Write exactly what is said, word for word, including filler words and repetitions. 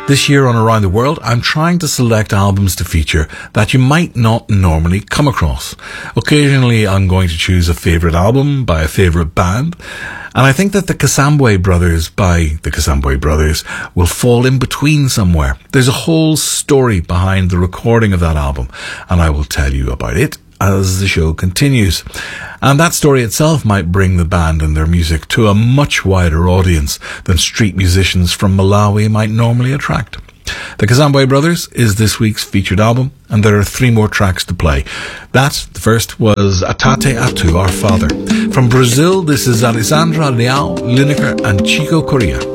This year on Around the World, I'm trying to select albums to feature that you might not normally come across. Occasionally, I'm going to choose a favourite album by a favourite band, and I think that the Casambwe Brothers by the Casambwe Brothers will fall in between somewhere. There's a whole story behind the recording of that album, and I will tell you about it as the show continues. And that story itself might bring the band and their music to a much wider audience than street musicians from Malawi might normally attract. The Casambwe Brothers is this week's featured album, and there are three more tracks to play. That, the first, was Atate Atu, Our Father. From Brazil, this is Alessandra Leal, Lineker and Chico Coria.